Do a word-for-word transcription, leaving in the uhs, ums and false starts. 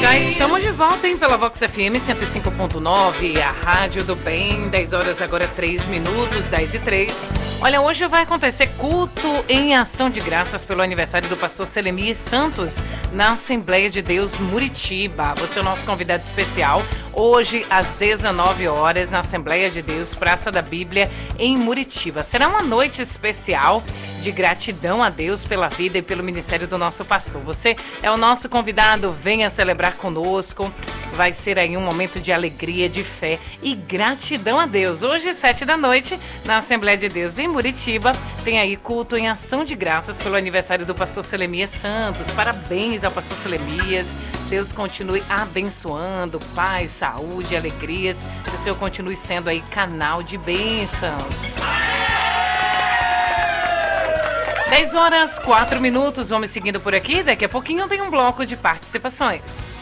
Já estamos de volta, hein, pela Vox F M cento e cinco ponto nove, a Rádio do Bem, dez horas agora três minutos, dez e três. Olha, hoje vai acontecer culto em ação de graças pelo aniversário do pastor Selemias Santos na Assembleia de Deus Muritiba. Você é o nosso convidado especial. Hoje, às dezenove horas, na Assembleia de Deus, Praça da Bíblia, em Muritiba. Será uma noite especial de gratidão a Deus pela vida e pelo ministério do nosso pastor. Você é o nosso convidado, venha celebrar conosco. Vai ser aí um momento de alegria, de fé e gratidão a Deus. Hoje, sete da noite, na Assembleia de Deus em Muritiba, tem aí culto em ação de graças pelo aniversário do pastor Selemias Santos. Parabéns ao pastor Selemias. Deus continue abençoando, paz, saúde, alegrias. Que o Senhor continue sendo aí canal de bênçãos. dez horas, quatro minutos. Vamos seguindo por aqui. Daqui a pouquinho tem um bloco de participações.